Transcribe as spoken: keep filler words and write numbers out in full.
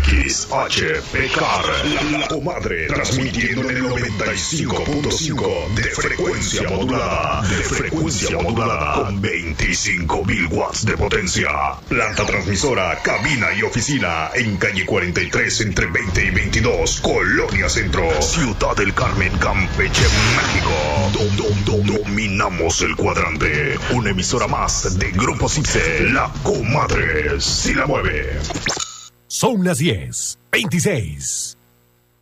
X H P K R, la comadre, transmitiendo en el noventa y cinco punto cinco de frecuencia modulada, de frecuencia modulada, con veinticinco mil watts de potencia. Planta transmisora, cabina y oficina, en calle cuarenta y tres, entre veinte y veintidós, Colonia Centro, Ciudad del Carmen, Campeche, México. Dom, dom, dom, dominamos el cuadrante. Una emisora más de Grupo Cipse, la comadre, si la mueve. Son las diez, veintiséis.